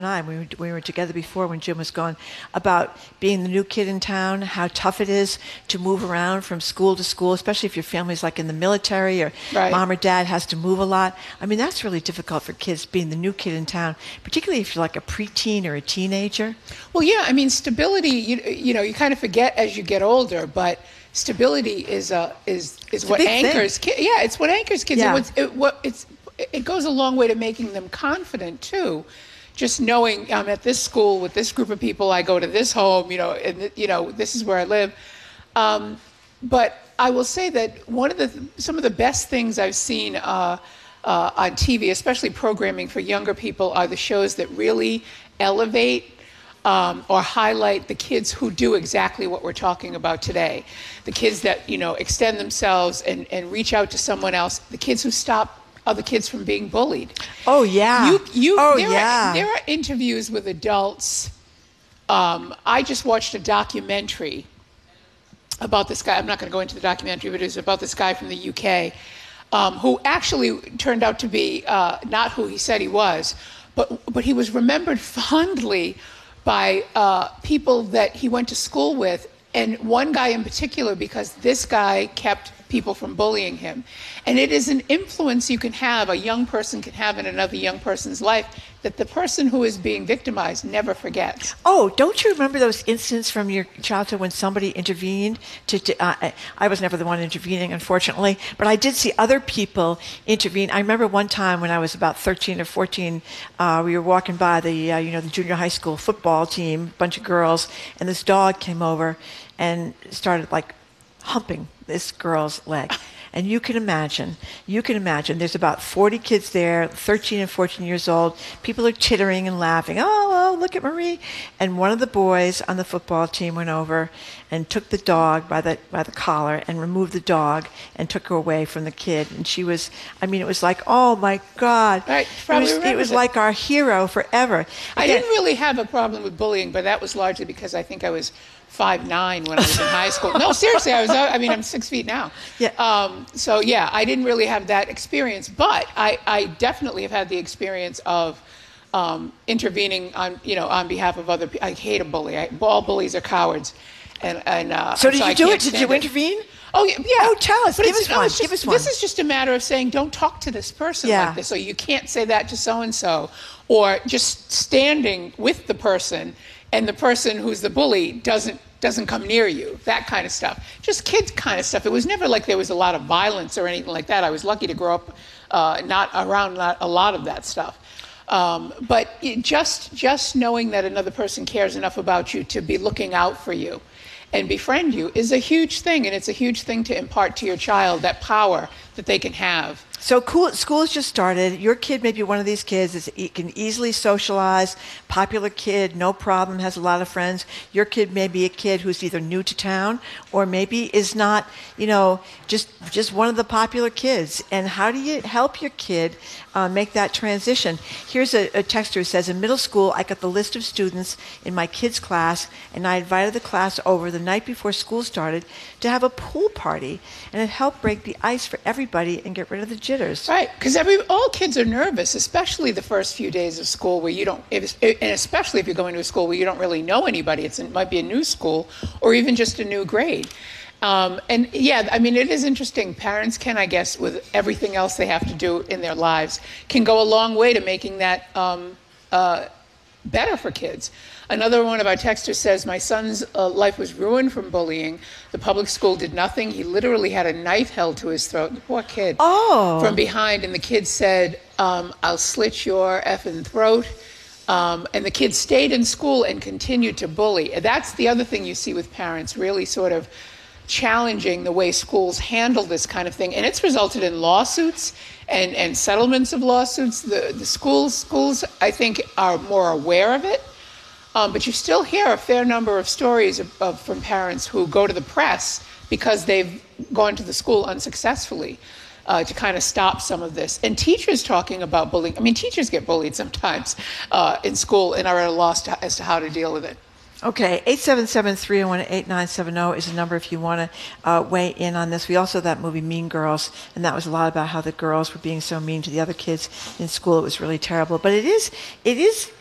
I, we were together before when Jim was gone, about being the new kid in town, how tough it is to move around from school to school, especially if your family's like in the military or Right. mom or dad has to move a lot. I mean, that's really difficult for kids being the new kid in town, particularly if you're like a preteen or a teenager. Well, yeah, I mean, stability, you know, you kind of forget as you get older, but stability is what big anchors kids. Yeah, it's what anchors kids. Yeah. It goes a long way to making them confident too. Just knowing I'm at this school with this group of people, I go to this home, you know, and you know, this is where I live. But I will say that some of the best things I've seen on TV, especially programming for younger people, are the shows that really elevate or highlight the kids who do exactly what we're talking about today. The kids that, you know, extend themselves and reach out to someone else. The kids who stop other kids from being bullied. Oh, yeah. There are interviews with adults. I just watched a documentary about this guy. I'm not going to go into the documentary, but it was about this guy from the UK who actually turned out to be not who he said he was, but he was remembered fondly by people that he went to school with, and one guy in particular, because this guy kept people from bullying him. And it is an influence you can have, a young person can have in another young person's life, that the person who is being victimized never forgets. Oh, don't you remember those incidents from your childhood when somebody intervened? I was never the one intervening, unfortunately, but I did see other people intervene. I remember one time when I was about 13 or 14, we were walking by the junior high school football team, bunch of girls, and this dog came over and started like humping this girl's leg. And you can imagine, there's about 40 kids there, 13 and 14 years old. People are chittering and laughing. Oh, look at Marie. And one of the boys on the football team went over and took the dog by the collar and removed the dog and took her away from the kid. And she was, I mean, it was like, oh my God. Right, It was like our hero forever. I didn't really have a problem with bullying, but that was largely because I think I was 5'9" when I was in high school. No, seriously, I'm 6 feet now. Yeah. So yeah, I didn't really have that experience, but I definitely have had the experience of intervening on behalf of other people. I hate a bully. All bullies are cowards. So did you do it? Did you intervene? Oh yeah. Oh, tell us. Give us one. Give us one. This is just a matter of saying, don't talk to this person Yeah. like this. So you can't say that to so and so, or just standing with the person, and the person who's the bully doesn't come near you. That kind of stuff. Just kid kind of stuff. It was never like there was a lot of violence or anything like that. I was lucky to grow up not a lot of that stuff. But just knowing that another person cares enough about you to be looking out for you and befriend you is a huge thing, and it's a huge thing to impart to your child, that power that they can have. So school has just started. Your kid may be one of these kids that can easily socialize, popular kid, no problem, has a lot of friends. Your kid may be a kid who's either new to town or maybe is not, just one of the popular kids. And how do you help your kid make that transition? Here's a texter who says, in middle school, I got the list of students in my kid's class, and I invited the class over the night before school started to have a pool party, and it helped break the ice for everybody and get rid of the jitters. Right, because all kids are nervous, especially the first few days of school where you don't, and especially if you're going to a school where you don't really know anybody. It might be a new school or even just a new grade. And yeah, I mean, it is interesting. Parents can, I guess, with everything else they have to do in their lives, can go a long way to making that better for kids. Another one of our texters says, my son's life was ruined from bullying. The public school did nothing. He literally had a knife held to his throat. The poor kid. Oh. From behind. And the kid said, I'll slit your effing throat. And the kid stayed in school and continued to bully. That's the other thing you see with parents, really sort of challenging the way schools handle this kind of thing. And it's resulted in lawsuits and settlements of lawsuits. The schools, I think, are more aware of it. But you still hear a fair number of stories from parents who go to the press because they've gone to the school unsuccessfully to kind of stop some of this. And teachers talking about bullying. I mean, teachers get bullied sometimes in school and are at a loss as to how to deal with it. Okay, 877-301-8970 is the number if you want to weigh in on this. We also had that movie Mean Girls, and that was a lot about how the girls were being so mean to the other kids in school. It was really terrible. But it is